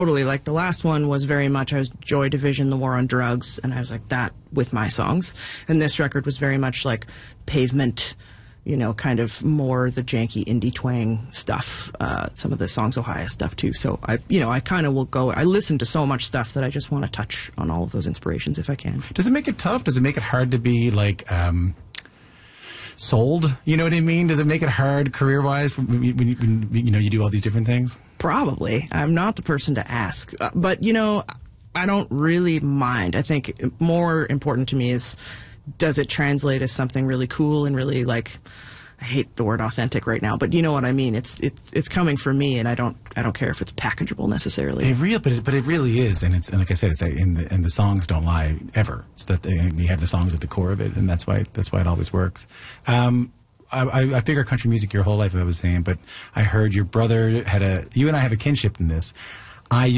Totally. Like the last one was very much, I was Joy Division, The War on Drugs, and I was like that with my songs. And this record was very much like Pavement, you know, kind of more the janky indie twang stuff. Some of the Songs Ohio stuff too. So I kind of will go. I listen to so much stuff that I just want to touch on all of those inspirations if I can. Does it make it tough? Does it make it hard to be like sold? You know what I mean? Does it make it hard career-wise when you do all these different things? Probably. I'm not the person to ask, but you know, I don't really mind. I think more important to me is, does it translate as something really cool and really, like, I hate the word authentic right now, but you know what I mean. It's coming from me, and I don't care if it's packageable necessarily. But it really is, and like I said, it's and the songs don't lie ever. So that you have the songs at the core of it, and that's why it always works. I figure country music your whole life, I was saying, but I heard your brother you and I have a kinship in this.